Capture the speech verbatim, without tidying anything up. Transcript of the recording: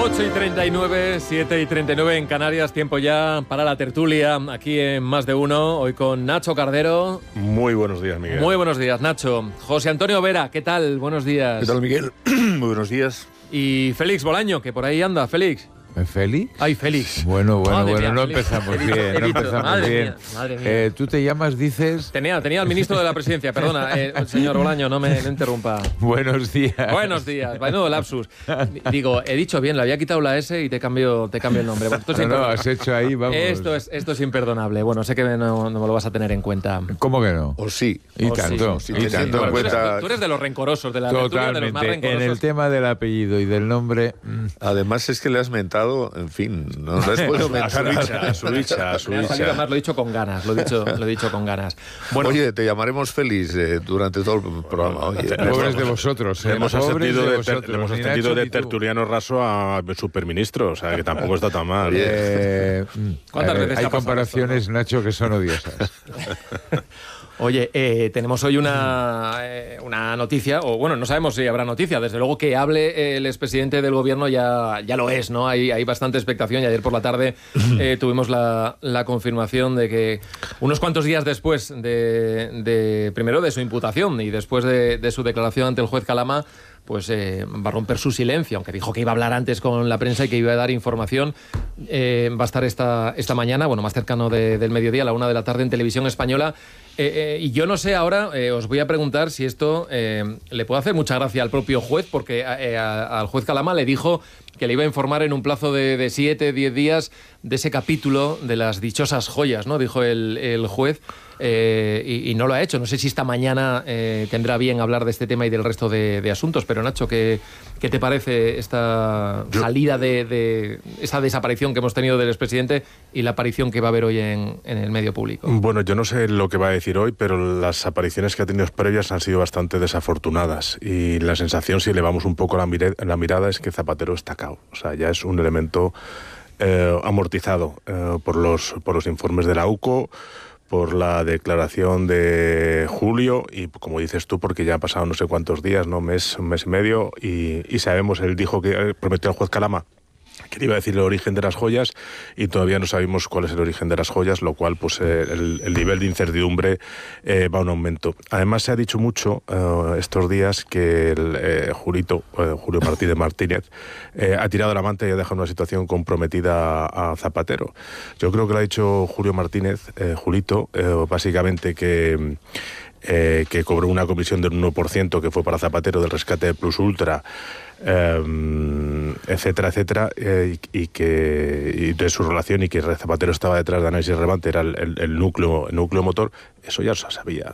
ocho y treinta y nueve, siete y treinta y nueve en Canarias, tiempo ya para la tertulia aquí en Más de Uno, hoy con Nacho Cardero. Muy buenos días, Miguel. Muy buenos días, Nacho. José Antonio Vera, ¿qué tal? Buenos días. ¿Qué tal, Miguel? Muy buenos días. Y Félix Bolaño, que por ahí anda. Félix. ¿Félix? Ay, Félix. Bueno, bueno, Madre bueno, mía, no Félix. empezamos He dicho, bien, he no dicho, empezamos madre bien. mía, madre mía. Eh, Tú te llamas, dices... Tenía, tenía al ministro de la presidencia, perdona, eh, el señor Bolaño, no me no interrumpa. Buenos días. Buenos días, bueno, lapsus. Digo, he dicho bien, le había quitado la S y te cambio, te cambio el nombre. Bueno, esto es No, no, imperdonable. has hecho ahí, vamos. Esto es, esto es imperdonable. Bueno, sé que no, no me lo vas a tener en cuenta. ¿Cómo que no? O sí. Y Oh, sí, tanto, sí, y sí, tanto. sí, Tú eres, cuenta- tú eres de los rencorosos, de la tertulia, de los más Totalmente. rencorosos. En el tema del apellido y del nombre... mm, Además es que le has mentado, en fin, no le has podido mentar. A su bicha, a su bicha, a su Me ha salido, bicha. además lo he dicho con ganas, lo he dicho, lo he dicho con ganas. Bueno, Oye, te llamaremos Félix eh, durante todo el programa. Oye, Pobres de vosotros, Le eh, hemos pobres ascendido de de, ter- vosotros, le hemos ni ascendido Nacho de ni tú. tertuliano raso a superministro, o sea que tampoco está tan mal. Eh, mm, ¿Cuántas a ver, veces te hay ha pasado comparaciones, Nacho, que son odiosas. oye, eh, tenemos hoy una, eh, una noticia, o bueno, no sabemos si habrá noticia. Desde luego que hable el expresidente del gobierno ya, ya lo es, ¿no? Hay, hay bastante expectación y ayer por la tarde eh, tuvimos la, la confirmación de que unos cuantos días después de, de primero de su imputación y después de, de su declaración ante el juez Calama, pues eh, va a romper su silencio, aunque dijo que iba a hablar antes con la prensa y que iba a dar información. Eh, va a estar esta, esta mañana, bueno, más cercano de- del mediodía, a la una de la tarde en Televisión Española. Eh, eh, y yo no sé ahora, eh, os voy a preguntar si esto eh, le puede hacer mucha gracia al propio juez, porque eh, a- al juez Calama le dijo que le iba a informar en un plazo de, de siete, diez días de ese capítulo de las dichosas joyas, ¿no? Dijo el, el juez. Eh, y, y no lo ha hecho. No sé si esta mañana eh, tendrá bien hablar de este tema y del resto de, de asuntos, pero Nacho, ¿qué, qué te parece esta Yo- salida de, de esa desaparición que hemos tenido del expresidente y la aparición que va a haber hoy en, en el medio público? Bueno, yo no sé lo que va a decir hoy, pero las apariciones que ha tenido previas han sido bastante desafortunadas y la sensación, si elevamos un poco la, mire- la mirada, es que Zapatero está cao. O sea, ya es un elemento eh, amortizado eh, por los, por los informes de la U C O, por la declaración de Julio y, como dices tú, porque ya ha pasado no sé cuántos días, ¿no? Mes, un mes y medio, y, y sabemos, él dijo que eh, prometió al juez Calama que le iba a decir el origen de las joyas y todavía no sabemos cuál es el origen de las joyas, lo cual pues eh, el, el nivel de incertidumbre eh, va a un aumento. Además se ha dicho mucho eh, estos días que el eh, Julito, eh, Julio Martínez Martínez, eh, ha tirado la manta y ha dejado una situación comprometida a, a Zapatero. Yo creo que lo ha dicho Julio Martínez, eh, Julito, eh, básicamente que... Eh, que cobró una comisión del uno por ciento que fue para Zapatero del rescate de Plus Ultra, eh, etcétera, etcétera, eh, y, y que y de su relación y que Zapatero estaba detrás de Análisis Relevante, era el, el, el núcleo el núcleo motor. Eso ya se sabía.